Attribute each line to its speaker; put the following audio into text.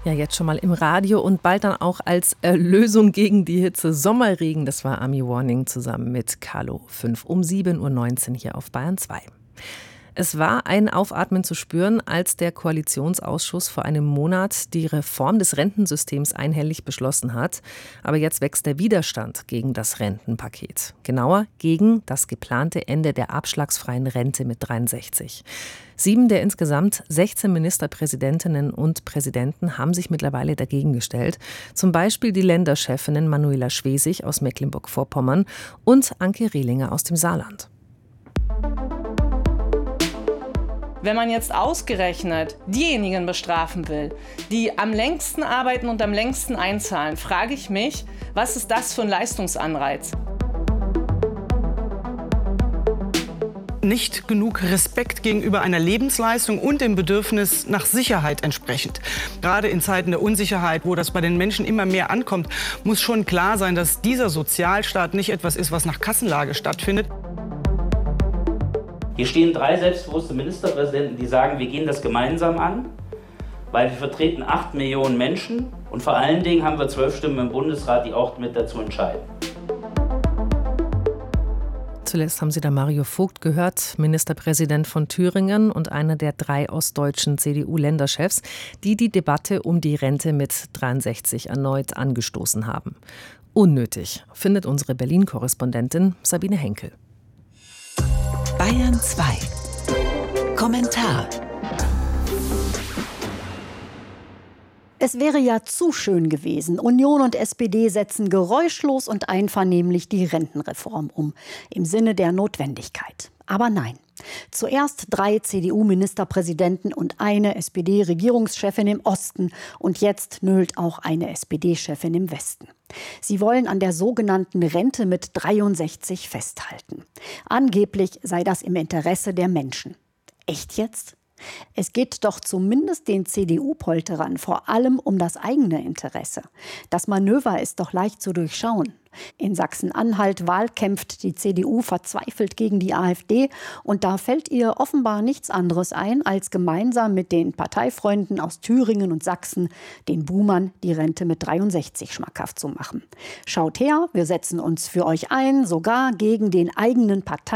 Speaker 1: Ja, jetzt schon mal im Radio und bald dann auch als Lösung gegen die Hitze. Sommerregen, das war Army Warning zusammen mit Carlo 5 um 7:19 Uhr hier auf Bayern 2. Es war ein Aufatmen zu spüren, als der Koalitionsausschuss vor einem Monat die Reform des Rentensystems einhellig beschlossen hat. Aber jetzt wächst der Widerstand gegen das Rentenpaket. Genauer gegen das geplante Ende der abschlagsfreien Rente mit 63. 7 der insgesamt 16 Ministerpräsidentinnen und Präsidenten haben sich mittlerweile dagegen gestellt. Zum Beispiel die Länderchefinnen Manuela Schwesig aus Mecklenburg-Vorpommern und Anke Rehlinger aus dem Saarland.
Speaker 2: Wenn man jetzt ausgerechnet diejenigen bestrafen will, die am längsten arbeiten und am längsten einzahlen, frage ich mich, was ist das für ein Leistungsanreiz?
Speaker 3: Nicht genug Respekt gegenüber einer Lebensleistung und dem Bedürfnis nach Sicherheit entsprechend. Gerade in Zeiten der Unsicherheit, wo das bei den Menschen immer mehr ankommt, muss schon klar sein, dass dieser Sozialstaat nicht etwas ist, was nach Kassenlage stattfindet.
Speaker 4: Hier stehen 3 selbstbewusste Ministerpräsidenten, die sagen, wir gehen das gemeinsam an, weil wir vertreten 8 Millionen Menschen und vor allen Dingen haben wir 12 Stimmen im Bundesrat, die auch mit dazu entscheiden.
Speaker 1: Zuletzt haben Sie da Mario Vogt gehört, Ministerpräsident von Thüringen und einer der 3 ostdeutschen CDU-Länderchefs, die die Debatte um die Rente mit 63 erneut angestoßen haben. Unnötig, findet unsere Berlin-Korrespondentin Sabine Henkel.
Speaker 5: Bayern 2. Kommentar.
Speaker 6: Es wäre ja zu schön gewesen. Union und SPD setzen geräuschlos und einvernehmlich die Rentenreform um, im Sinne der Notwendigkeit. Aber nein. Zuerst 3 CDU-Ministerpräsidenten und eine SPD-Regierungschefin im Osten und jetzt nölt auch eine SPD-Chefin im Westen. Sie wollen an der sogenannten Rente mit 63 festhalten. Angeblich sei das im Interesse der Menschen. Echt jetzt? Es geht doch zumindest den CDU-Polterern vor allem um das eigene Interesse. Das Manöver ist doch leicht zu durchschauen. In Sachsen-Anhalt wahlkämpft die CDU verzweifelt gegen die AfD und da fällt ihr offenbar nichts anderes ein, als gemeinsam mit den Parteifreunden aus Thüringen und Sachsen den Boomern die Rente mit 63 schmackhaft zu machen. Schaut her, wir setzen uns für euch ein, sogar gegen den eigenen